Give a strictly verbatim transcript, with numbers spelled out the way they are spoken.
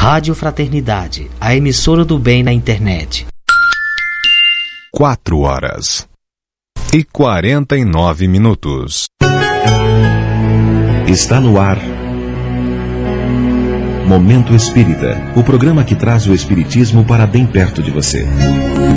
Rádio Fraternidade, a emissora do bem na internet. Quatro horas e quarenta e nove minutos. Está no ar Momento Espírita, o programa que traz o espiritismo para bem perto de você.